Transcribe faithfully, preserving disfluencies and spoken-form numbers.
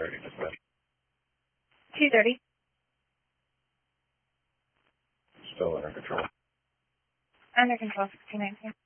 thirty dispatch. two thirty. Still under control. Under control, sixteen nineteen.